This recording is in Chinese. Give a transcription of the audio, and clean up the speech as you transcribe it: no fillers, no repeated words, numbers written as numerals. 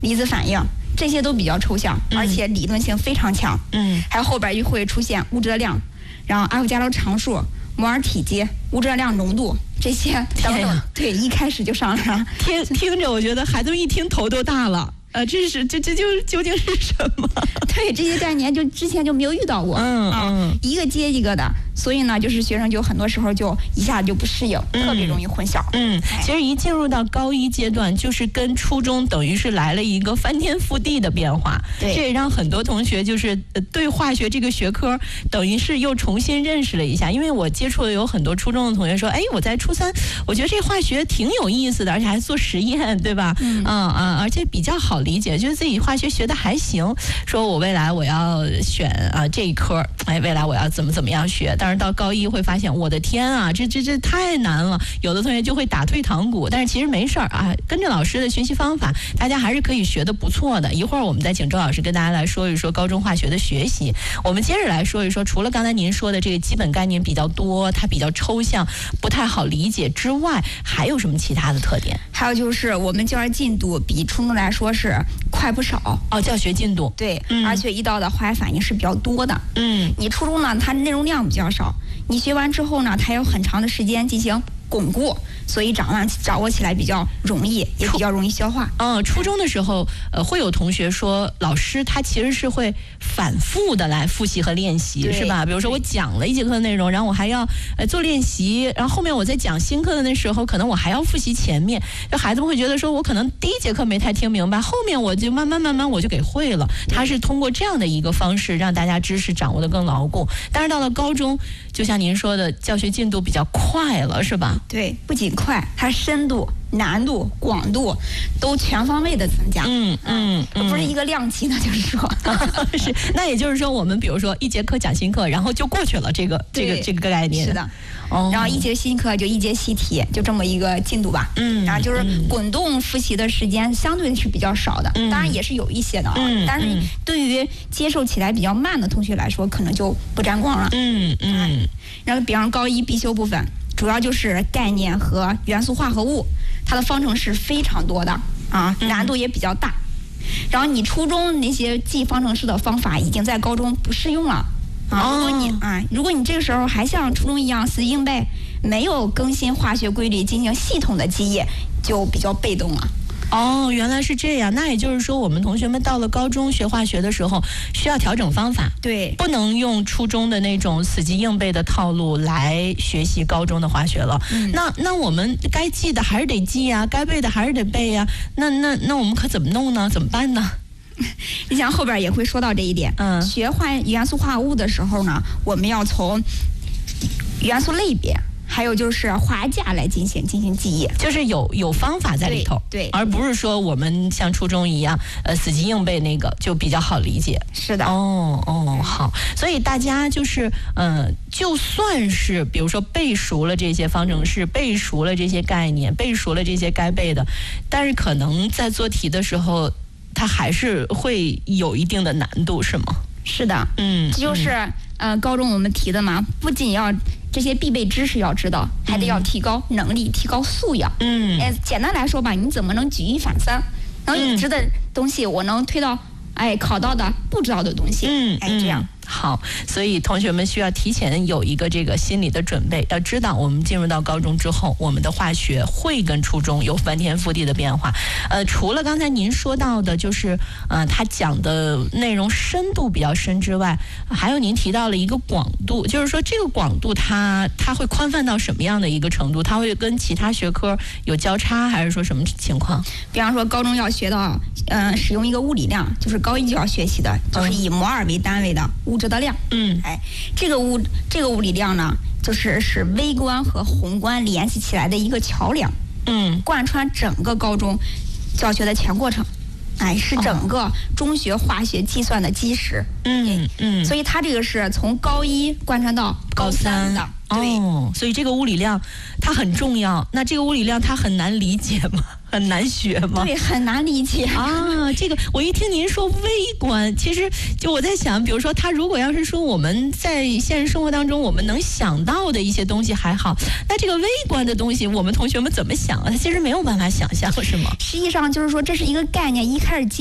离子反应，这些都比较抽象，而且理论性非常强。还有后边又会出现物质的量，然后阿伏加罗常数、摩尔体积、物质的量、浓度这些等等。对，一开始就上来了。 听着，我觉得孩子们一听头都大了。这究竟是什么？ 对，这些概念就之前就没有遇到过。一个接一个的，所以呢，就是学生就很多时候就一下就不适应，特别容易混淆。 其实一进入到高一阶段，就是跟初中等于是来了一个翻天覆地的变化。 对， 这也让很多同学就是对化学这个学科等于是又重新认识了一下。因为我接触的有很多初中的同学说，哎，我在初三，我觉得这化学挺有意思的，而且还做实验，对吧？而且比较好理解，觉得自己化学学的还行，说我未来我要选这一科，哎，未来我要怎么样学。但是到高一会发现，我的天啊，这太难了，有的同学就会打退堂鼓。但是其实没事儿啊，跟着老师的学习方法，大家还是可以学得不错的。一会儿我们再请周老师跟大家来说一说高中化学的学习。我们接着来说一说，除了刚才您说的这个基本概念比较多，它比较抽象，不太好理解之外，还有什么其他的特点？ 还有就是我们教学进度比初中来说是快不少。 教学进度对，而且遇到的化学反应是比较多的。你初中呢，它内容量比较少，你学完之后呢，它有很长的时间进行巩固，所以掌握起来比较容易，也比较容易消化。 初中的时候，会有同学说，老师他其实是会反复的来复习和练习，是吧？比如说我讲了一节课的内容，然后我还要做练习，然后后面我在讲新课的那时候，可能我还要复习前面。就孩子们会觉得说，我可能第一节课没太听明白，后面我就慢慢我就给会了。他是通过这样的一个方式，让大家知识掌握得更牢固。但是到了高中，就像您说的，教学进度比较快了，是吧？ 对，不仅快，它深度、难度、广度都全方位的增加。不是一个量级呢，就是说， 是。那也就是说，我们比如说一节课讲新课，然后就过去了这个概念。 是的。然后一节新课就一节习题，就这么一个进度吧。然后就是滚动复习的时间相对是比较少的，当然也是有一些的但是对于接受起来比较慢的同学来说，可能就不沾光了。然后比方高一必修部分，主要就是概念和元素化合物，它的方程式非常多的难度也比较大。然后你初中那些记方程式的方法已经在高中不适用了。如果你这个时候还像初中一样死记硬背，没有更新化学规律进行系统的记忆，就比较被动了。 原来是这样。那也就是说，我们同学们到了高中学化学的时候，需要调整方法。 对， 不能用初中的那种死记硬背的套路来学习高中的化学了。那我们该记的还是得记呀，该背的还是得背呀。那我们可怎么弄呢？怎么办呢？ 你想后边也会说到这一点。学元素化合物的时候呢，我们要从元素类别，还有就是化价来进行记忆， 就是有方法在里头， 对， 而不是说我们像初中一样，死记硬背那个就比较好理解。 是的。 好，所以大家就是就算是比如说背熟了这些方程式，背熟了这些概念，背熟了这些该背的，但是可能在做题的时候，它还是会有一定的难度，是吗？ 是的。这就是高中我们提的嘛，不仅要这些必备知识要知道，还得要提高能力，提高素养。简单来说吧，你怎么能举一反三？然后已知的东西我能推到考到的不知道的东西。这样。 好，所以同学们需要提前有一个这个心理的准备，要知道我们进入到高中之后，我们的化学会跟初中有翻天覆地的变化。除了刚才您说到的，就是他讲的内容深度比较深之外，还有您提到了一个广度，就是说这个广度它会宽泛到什么样的一个程度？它会跟其他学科有交叉，还是说什么情况？ 比方说高中要学到使用一个物理量，就是高一就要学习的，就是以摩尔为单位的物质的量。这个物理量呢，就是使微观和宏观联系起来的一个桥梁。贯穿整个高中教学的全过程。是整个中学化学计算的基石。所以它这个是从高一贯穿到高三的。对。 所以这个物理量它很重要。那这个物理量它很难理解吗？ 很难学吗？ 对，很难理解啊。这个我一听您说微观，其实就我在想，比如说他如果要是说我们在现实生活当中我们能想到的一些东西还好，那这个微观的东西我们同学们怎么想啊？他其实没有办法想象，是吗？ 实际上就是说这是一个概念，一开始